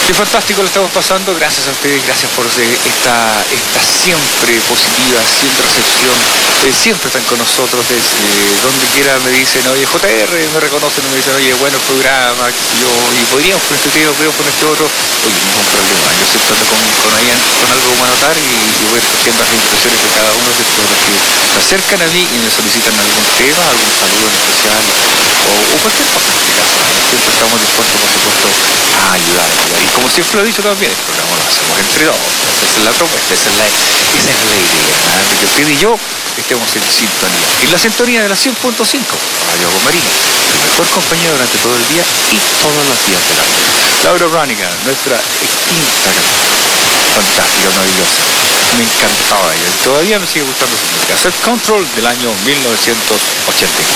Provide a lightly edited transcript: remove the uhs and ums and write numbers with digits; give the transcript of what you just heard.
Qué fantástico lo estamos pasando, gracias a ustedes, gracias por esta siempre positiva, siempre recepción, siempre están con nosotros, desde donde quiera me dicen, oye JR, me reconocen, me dicen, oye, bueno el programa, qué sé yo, y podríamos con este tema, podríamos con este otro, oye, ningún problema, yo siempre ando con algo como anotar y voy recogiendo las impresiones de cada uno de todos los que se acercan a mí y me solicitan algún tema, algún saludo en especial, o cualquier cosa en este caso, ¿no? Siempre estamos dispuestos, por supuesto, a ayudar. Y como siempre lo he dicho también, el programa lo hacemos entre dos. Esa es la propuesta, esa es la idea, ¿no? De que usted y yo estemos en sintonía. En la sintonía de la 100.5, Radio Aguamarina, el mejor compañero durante todo el día y todos los días del año. Laura Branigan, nuestra extinta fantástica, maravillosa. Me encantaba ella. Todavía me sigue gustando su música. Self Control del año 1984.